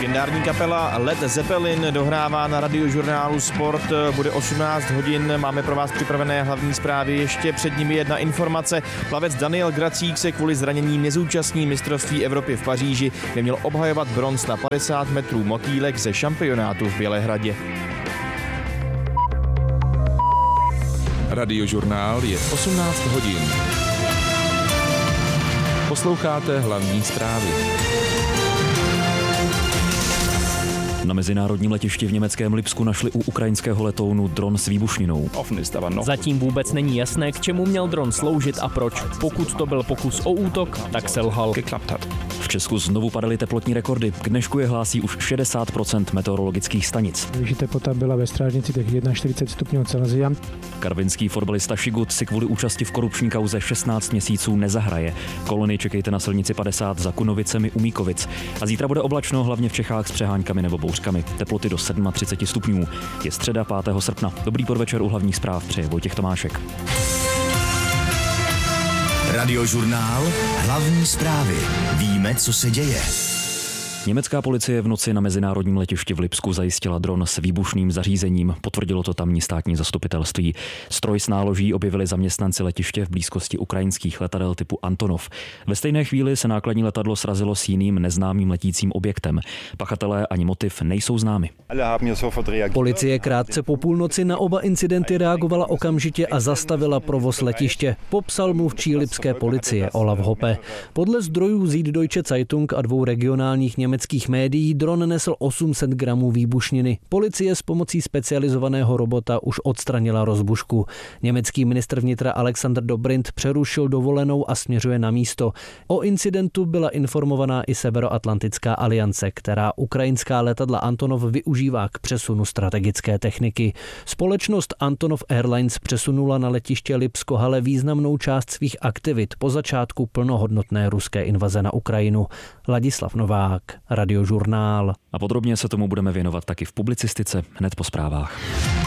Legendární kapela Led Zeppelin dohrává na Radiožurnálu Sport. Bude 18 hodin, máme pro vás připravené hlavní zprávy. Ještě před nimi jedna informace. Plavec Daniel Gracík se kvůli zranění nezúčastní mistrovství Evropy v Paříži, kde měl obhajovat bronz na 50 metrů motýlek ze šampionátu v Bělehradě. Radiožurnál je 18 hodin. Posloucháte hlavní zprávy. Na mezinárodním letišti v německém Lipsku našli u ukrajinského letounu dron s výbušninou. Zatím vůbec není jasné, k čemu měl dron sloužit a proč. Pokud to byl pokus o útok, tak selhal. V Česku znovu padaly teplotní rekordy. K dnešku je hlásí už 60% meteorologických stanic. Takže teplota byla ve Strážnici tak 41 stupňů Celsia. Karvinský fotbalista Šigut si kvůli účasti v korupční kauze 16 měsíců nezahraje. Kolony čekejte na silnici 50 za Kunovicemi u Míkovic. A zítra bude oblačno, hlavně v Čechách s přeháňkami nebo bouřkami. Teploty do 37 stupňů. Je středa 5. srpna. Dobrý podvečer u hlavních zpráv přeje Vojtěch Tomášek. Radiožurnál, hlavní zprávy. Víme, co se děje. Německá policie v noci na mezinárodním letišti v Lipsku zajistila dron s výbušným zařízením, potvrdilo to tamní státní zastupitelství. Stroj s náloží objevili zaměstnanci letiště v blízkosti ukrajinských letadel typu Antonov. Ve stejné chvíli se nákladní letadlo srazilo s jiným neznámým letícím objektem. Pachatelé ani motiv nejsou známy. Policie krátce po půlnoci na oba incidenty reagovala okamžitě a zastavila provoz letiště, popsal mluvčí lipské policie Olaf Hoppe. Podle zdrojů Süddeutsche Zeitung a 2 regionálních německých médií dron nesl 800 gramů výbušniny. Policie s pomocí specializovaného robota už odstranila rozbušku. Německý ministr vnitra Alexander Dobrindt přerušil dovolenou a směřuje na místo. O incidentu byla informovaná i Severoatlantická aliance, která ukrajinská letadla Antonov využívá k přesunu strategické techniky. Společnost Antonov Airlines přesunula na letiště Lipsko-Hale významnou část svých aktivit po začátku plnohodnotné ruské invaze na Ukrajinu. Ladislav Novák, Radiožurnál. A podrobně se tomu budeme věnovat taky v publicistice hned po zprávách.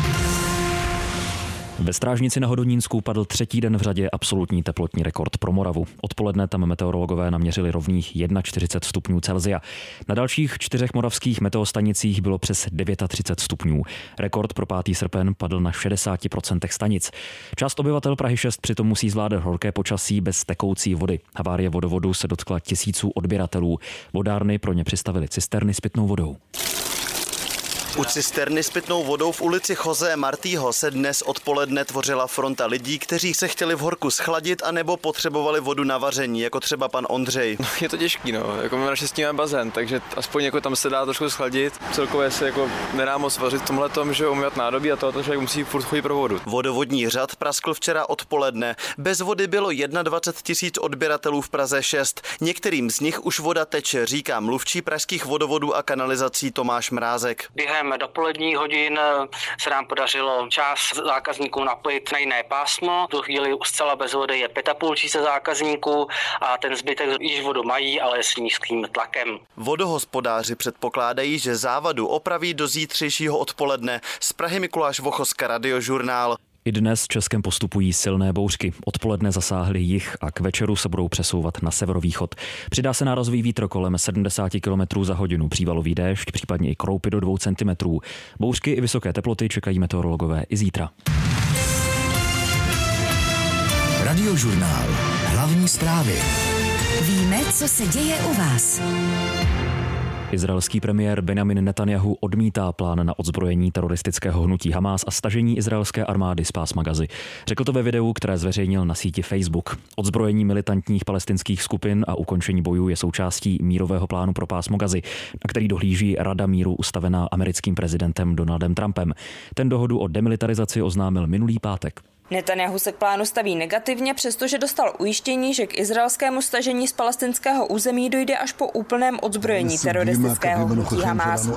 Ve Strážnici na Hodonínsku padl 3. den v řadě absolutní teplotní rekord pro Moravu. Odpoledne tam meteorologové naměřili rovných 41 stupňů Celsia. Na dalších 4 moravských meteostanicích bylo přes 39 stupňů. Rekord pro 5. srpen padl na 60% stanic. Část obyvatel Prahy 6 přitom musí zvládat horké počasí bez tekoucí vody. Havárie vodovodu se dotkla tisíců odběratelů. Vodárny pro ně přistavily cisterny s pitnou vodou. U cisterny s pitnou vodou v ulici José Martího se dnes odpoledne tvořila fronta lidí, kteří se chtěli v horku schladit anebo potřebovali vodu na vaření, jako třeba pan Ondřej. Je to těžký, jako my naštěstí máme bazén, takže aspoň jako tam se dá trošku schladit. Celkově se jako nedá moc vařit v tomhletom, že umývat nádobí a to člověk musí furt chodit pro vodu. Vodovodní řad praskl včera odpoledne. Bez vody bylo 21 000 odběratelů v Praze 6. Některým z nich už voda teče, říká mluvčí pražských vodovodů a kanalizací Tomáš Mrázek. Během dopoledních hodin se nám podařilo část zákazníků napojit na jiné pásmo. V tu chvíli zcela bez vody je 5,5 tisíce zákazníků a ten zbytek již vodu mají, ale s nízkým tlakem. Vodohospodáři předpokládají, že závadu opraví do zítřejšího odpoledne. Z Prahy Mikuláš Vochoska, Radiožurnál. I dnes Českem postupují silné bouřky. Odpoledne zasáhly jih a k večeru se budou přesouvat na severovýchod. Přidá se nárazový vítr kolem 70 km za hodinu, přívalový déšť, případně i kroupy do 2 cm. Bouřky i vysoké teploty čekají meteorologové i zítra. Radiožurnál. Hlavní zprávy. Víme, co se děje u vás. Izraelský premiér Benjamin Netanjahu odmítá plán na odzbrojení teroristického hnutí Hamás a stažení izraelské armády z pásma Gazy. Řekl to ve videu, které zveřejnil na síti Facebook. Odzbrojení militantních palestinských skupin a ukončení bojů je součástí mírového plánu pro pásmo Gazy, na který dohlíží Rada míru ustavená americkým prezidentem Donaldem Trumpem. Ten dohodu o demilitarizaci oznámil minulý pátek. Netanjahu se k plánu staví negativně, přestože dostal ujištění, že k izraelskému stažení z palestinského území dojde až po úplném odzbrojení teroristického hnutí Hamás.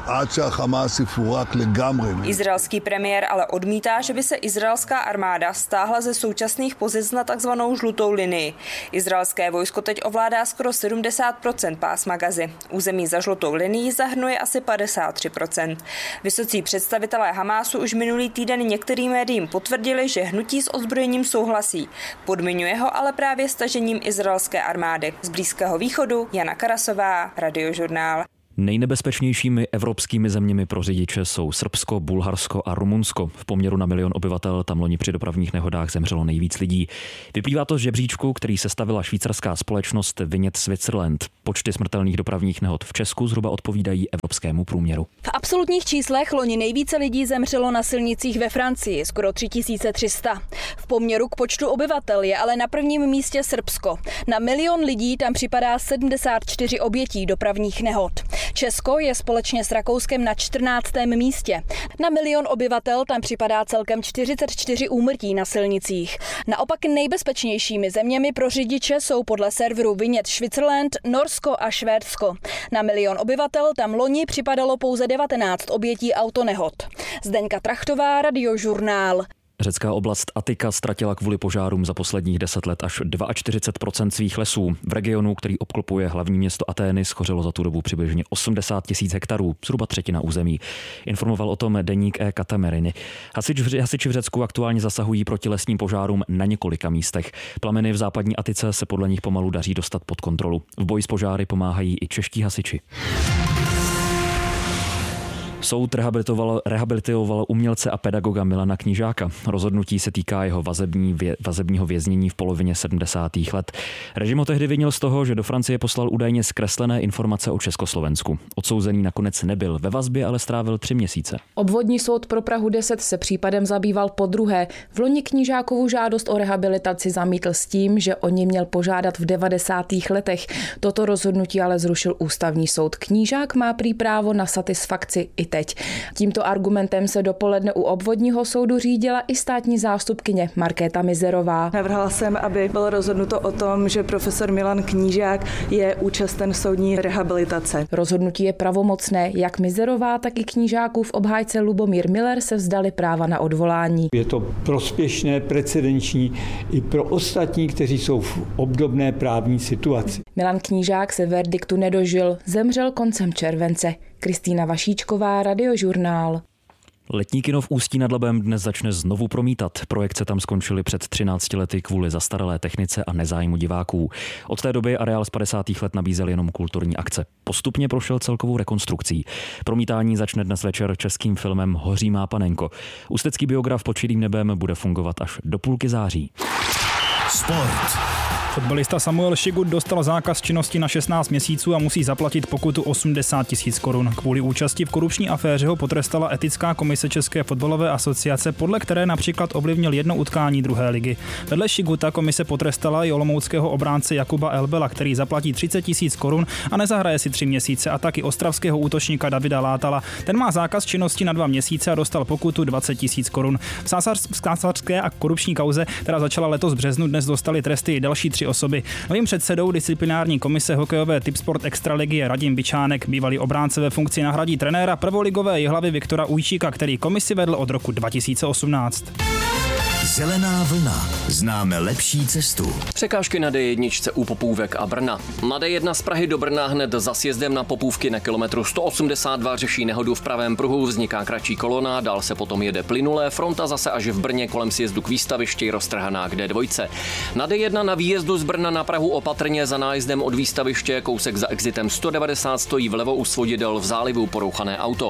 Izraelský premiér ale odmítá, že by se izraelská armáda stáhla ze současných pozic na takzvanou žlutou linii. Izraelské vojsko teď ovládá skoro 70% pásma Gazy. Území za žlutou linií zahrnuje asi 53%. Vysocí představitelé Hamásu už minulý týden některým médiím potvrdili, že hnutí s ozbrojením souhlasí. Podmiňuje ho ale právě stažením izraelské armády. Z Blízkého východu Jana Karasová, Radiožurnál. Nejnebezpečnějšími evropskými zeměmi pro řidiče jsou Srbsko, Bulharsko a Rumunsko. V poměru na 1 milion obyvatel tam loni při dopravních nehodách zemřelo nejvíc lidí. Vyplývá to z žebříčku, který sestavila švýcarská společnost Vinět Switzerland. Počty smrtelných dopravních nehod v Česku zhruba odpovídají evropskému průměru. V absolutních číslech loni nejvíce lidí zemřelo na silnicích ve Francii, skoro 3300. V poměru k počtu obyvatel je ale na prvním místě Srbsko. Na 1 milion lidí tam připadá 74 obětí dopravních nehod. Česko je společně s Rakouskem na 14. místě. Na 1 milion obyvatel tam připadá celkem 44 úmrtí na silnicích. Naopak nejbezpečnějšími zeměmi pro řidiče jsou podle serveru Vinět Switzerland Norsko a Švédsko. Na 1 milion obyvatel tam loni připadalo pouze 19 obětí autonehod. Zdeňka Trachtová, Radiožurnál. Řecká oblast Attika ztratila kvůli požárům za posledních 10 let až 42% svých lesů. V regionu, který obklopuje hlavní město Atény, schořelo za tu dobu přibližně 80 000 hektarů, zhruba třetina území. Informoval o tom deník Katemeriny. Hasiči v Řecku aktuálně zasahují proti lesním požárům na několika místech. Plameny v západní Attice se podle nich pomalu daří dostat pod kontrolu. V boji s požáry pomáhají i čeští hasiči. Soud rehabilitoval umělce a pedagoga Milana Knížáka. Rozhodnutí se týká jeho vazebního věznění v polovině 70. let. Režim ho tehdy vinil z toho, že do Francie poslal údajně zkreslené informace o Československu. Odsouzený nakonec nebyl ve vazbě, ale strávil 3 měsíce. Obvodní soud pro Prahu 10 se případem zabýval podruhé. Vloni Knížákovu žádost o rehabilitaci zamítl s tím, že o ní měl požádat v 90. letech. Toto rozhodnutí ale zrušil ústavní soud. Knížák má prý právo na satisfakci i teď. Tímto argumentem se dopoledne u obvodního soudu řídila i státní zástupkyně Markéta Mizerová. Navrhla jsem, aby bylo rozhodnuto o tom, že profesor Milan Knížák je účasten soudní rehabilitace. Rozhodnutí je pravomocné. Jak Mizerová, tak i Knížákův obhájce Lubomír Miller se vzdali práva na odvolání. Je to prospěšné, precedenční i pro ostatní, kteří jsou v obdobné právní situaci. Milan Knížák se verdiktu nedožil, zemřel koncem července. Kristýna Vašíčková, Radiožurnál. Letní kino v Ústí nad Labem dnes začne znovu promítat. Projekce tam skončily před 13 lety kvůli zastaralé technice a nezájmu diváků. Od té doby areál z 50. let nabízel jenom kulturní akce. Postupně prošel celkovou rekonstrukcí. Promítání začne dnes večer českým filmem Hoří má panenko. Ústecký biograf Pod širým nebem bude fungovat až do půlky září. Sport. Fotbalista Samuel Šigut dostal zákaz činnosti na 16 měsíců a musí zaplatit pokutu 80 000 korun. Kvůli účasti v korupční aféře ho potrestala etická komise České fotbalové asociace, podle které například ovlivnil 1 utkání 2. ligy. Vedle Šiguta komise potrestala i olomouckého obránce Jakuba Elbela, který zaplatí 30 000 korun a nezahraje si 3 měsíce, a taky ostravského útočníka Davida Látala. Ten má zákaz činnosti na 2 měsíce a dostal pokutu 20 000 korun. V sásařské a korupční kauze, která začala letos v březnu, dnes dostali tresty i další 3 osoby. Novým předsedou disciplinární komise hokejové Tipsport Extraligy je Radim Bičánek. Bývalý obránce ve funkci nahradí trenéra prvoligové Jihlavy Viktora Ujčíka, který komisi vedl od roku 2018. Zelená vlna. Známe lepší cestu. Překážky na D1 u Popůvek a Brna. Na D1 z Prahy do Brna hned za sjezdem na Popůvky na kilometru 182 řeší nehodu v pravém pruhu, vzniká kratší kolona, dál se potom jede plynulé, fronta zase až v Brně kolem sjezdu k výstavišti roztrhaná k D2. Na D1 na výjezdu z Brna na Prahu opatrně za nájezdem od výstaviště, kousek za exitem 190 stojí vlevo u svodidel v zálivu porouchané auto.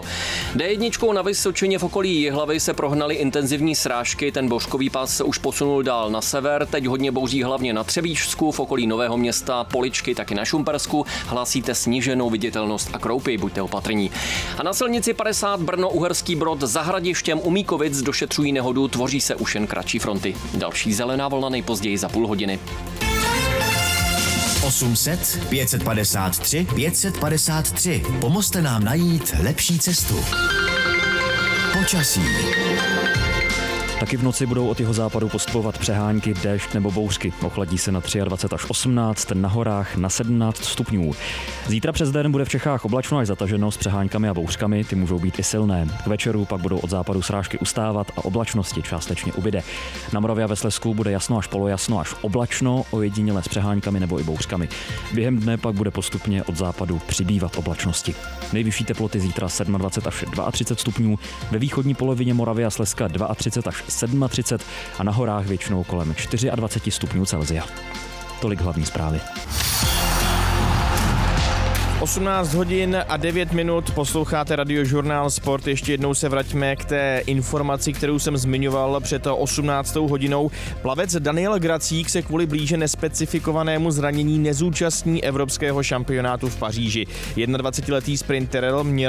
D1 na Vysočině v okolí Jihlavy se prohnaly intenzivní srážky, ten bouřkový pás se už posunul dál na sever, teď hodně bouří hlavně na Třebíčsku, v okolí Nového Města, Poličky, taky na Šumpersku, hlásíte sníženou viditelnost a kroupy, buďte opatrní. A na silnici 50 Brno-Uherský Brod za Hradištěm u Míkovic došetřují nehodu, tvoří se už jen kratší fronty. Další zelená vlna nejpozději za půl hodiny. 800 553 553. Pomozte nám najít lepší cestu. Počasí. Taky v noci budou od jihozápadu postupovat přehánky, déšť nebo bouřky. Ochladí se na 23 až 18, na horách na 17 stupňů. Zítra přes den bude v Čechách oblačno až zataženo s přeháňkami a bouřkami, ty můžou být i silné. K večeru pak budou od západu srážky ustávat a oblačnosti částečně ubyde. Na Moravě a ve Slezsku bude jasno až polojasno až oblačno, ojediněle s přeháňkami nebo i bouřkami. Během dne pak bude postupně od západu přibývat oblačnosti. Nejvyšší teploty zítra 27 až 32 stupňů, ve východní polovině Moravy a Slezska 32 až 37 a na horách většinou kolem 24 stupňů Celsia. Tolik hlavní zprávy. 18 hodin a 9 minut, posloucháte Radiožurnál Sport. Ještě jednou se vraťme k té informaci, kterou jsem zmiňoval před 18. hodinou. Plavec Daniel Gracík se kvůli blíže nespecifikovanému zranění nezúčastní evropského šampionátu v Paříži. 21letý sprinter měl